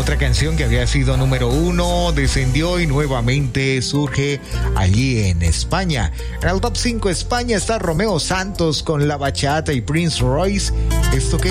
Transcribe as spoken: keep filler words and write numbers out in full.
Otra canción que había sido número uno descendió y nuevamente surge allí en España. En el top cinco España está Romeo Santos con La Bachata y Prince Royce. ¿Esto qué